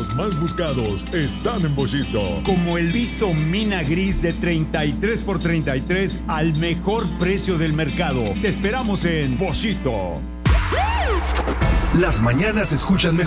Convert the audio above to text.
Los más buscados están en Bollito. Como el Viso Mina Gris de 33 por 33 al mejor precio del mercado. Te esperamos en Bollito. Las mañanas se escuchan mejor